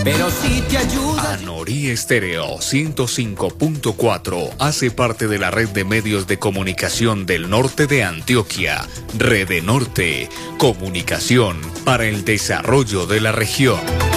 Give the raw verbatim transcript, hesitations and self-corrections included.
pero si te ayuda. Anorí Estéreo ciento cinco punto cuatro hace parte de la red de medios de comunicación del norte de Antioquia. Rede Norte, comunicación para el desarrollo de la región.